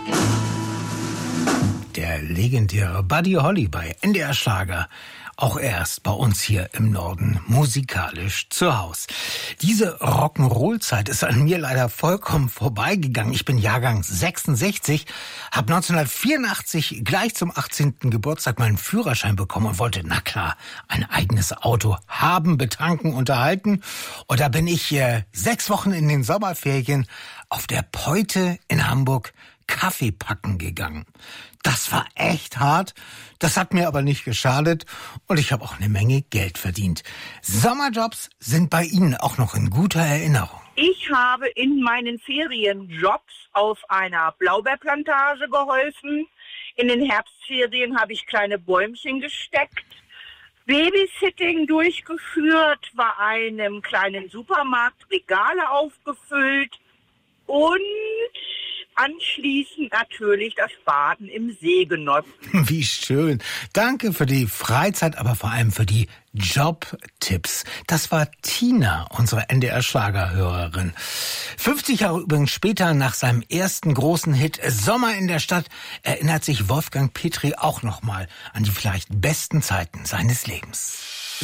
Der legendäre Buddy Holly bei NDR Schlager. Auch erst bei uns hier im Norden musikalisch zu Haus. Diese Rock'n'Roll-Zeit ist an mir leider vollkommen vorbeigegangen. Ich bin Jahrgang 66, habe 1984 gleich zum 18. Geburtstag meinen Führerschein bekommen und wollte, na klar, ein eigenes Auto haben, betanken, unterhalten. Und da bin ich 6 Wochen in den Sommerferien auf der Peute in Hamburg Kaffee packen gegangen. Das war echt hart, das hat mir aber nicht geschadet und ich habe auch eine Menge Geld verdient. Sommerjobs sind bei Ihnen auch noch in guter Erinnerung. Ich habe in meinen Ferienjobs auf einer Blaubeerplantage geholfen. In den Herbstferien habe ich kleine Bäumchen gesteckt. Babysitting durchgeführt, bei einem kleinen Supermarkt Regale aufgefüllt und anschließend natürlich das Baden im See genossen. Wie schön. Danke für die Freizeit, aber vor allem für die Jobtipps. Das war Tina, unsere NDR-Schlagerhörerin. 50 Jahre übrigens später, nach seinem ersten großen Hit Sommer in der Stadt, erinnert sich Wolfgang Petri auch nochmal an die vielleicht besten Zeiten seines Lebens.